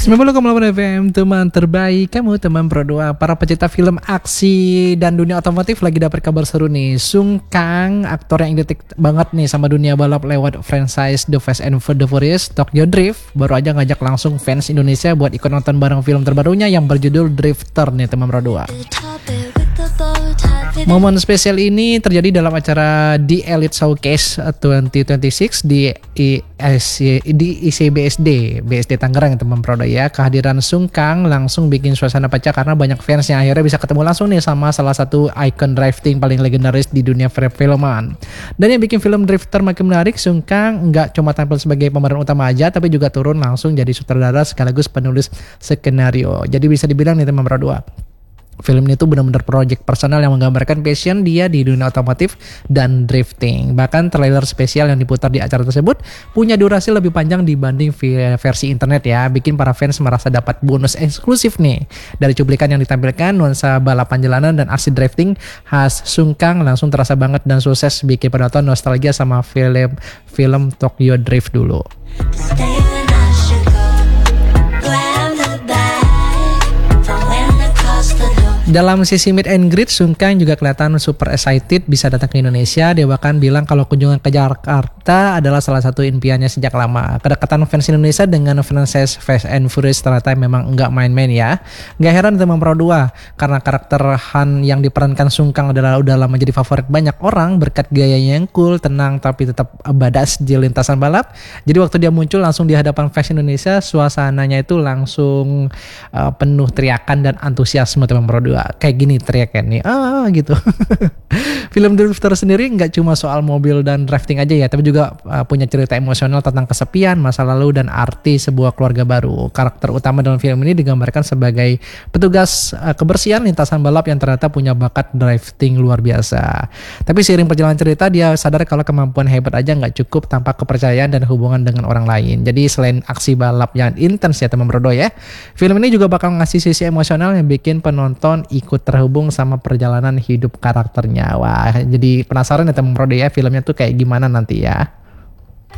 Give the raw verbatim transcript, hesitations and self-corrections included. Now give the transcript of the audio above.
sembilan puluh koma delapan F M, teman terbaik kamu, teman Pro dua. Para pecinta film aksi dan dunia otomotif lagi dapat kabar seru nih. Sung Kang, aktor yang identik banget nih sama dunia balap lewat franchise The Fast and the Furious, Tokyo Drift, baru aja ngajak langsung fans Indonesia buat ikut nonton bareng film terbarunya yang berjudul Drifter nih, teman Pro dua. Momen spesial ini terjadi dalam acara The Elite Showcase dua ribu dua puluh enam di I S, di I C B S D, B S D Tangerang, teman Pro dua ya. Kehadiran Sung Kang langsung bikin suasana pecah karena banyak fans yang akhirnya bisa ketemu langsung nih sama salah satu ikon drifting paling legendaris di dunia perfilman. Dan yang bikin film Drifter makin menarik, Sung Kang nggak cuma tampil sebagai pemeran utama aja, tapi juga turun langsung jadi sutradara sekaligus penulis skenario. Jadi bisa dibilang nih teman Pro dua, film ini tuh benar-benar project personal yang menggambarkan passion dia di dunia otomotif dan drifting. Bahkan trailer spesial yang diputar di acara tersebut punya durasi lebih panjang dibanding versi internet ya, bikin para fans merasa dapat bonus eksklusif nih. Dari cuplikan yang ditampilkan, nuansa balapan jalanan dan aksi drifting khas Sung Kang langsung terasa banget dan sukses bikin penonton nostalgia sama film film Tokyo Drift dulu. Dalam sisi meet and greet, Sung Kang juga kelihatan super excited bisa datang ke Indonesia. Dia bahkan bilang kalau kunjungan ke Jakarta adalah salah satu impiannya sejak lama. Kedekatan fans Indonesia dengan franchise Fast and Furious ternyata memang enggak main-main ya. Gak heran teman Pro dua, karena karakter Han yang diperankan Sung Kang adalah udah lama jadi favorit banyak orang berkat gayanya yang cool, tenang tapi tetap badass di lintasan balap. Jadi waktu dia muncul langsung di hadapan fans Indonesia, suasananya itu langsung uh, penuh teriakan dan antusiasme teman Pro dua. Kayak gini teriakannya, ah gitu. Film Drifter sendiri nggak cuma soal mobil dan drifting aja ya, tapi juga uh, punya cerita emosional tentang kesepian, masa lalu, dan arti sebuah keluarga baru. Karakter utama dalam film ini digambarkan sebagai petugas uh, kebersihan lintasan balap yang ternyata punya bakat drifting luar biasa. Tapi seiring perjalanan cerita, dia sadar kalau kemampuan hebat aja nggak cukup tanpa kepercayaan dan hubungan dengan orang lain. Jadi selain aksi balap yang intens ya teman Pro dua ya, film ini juga bakal ngasih sisi emosional yang bikin penonton ikut terhubung sama perjalanan hidup karakternya. Wah, jadi penasaran ya teman Pro dua ya, filmnya tuh kayak gimana nanti ya.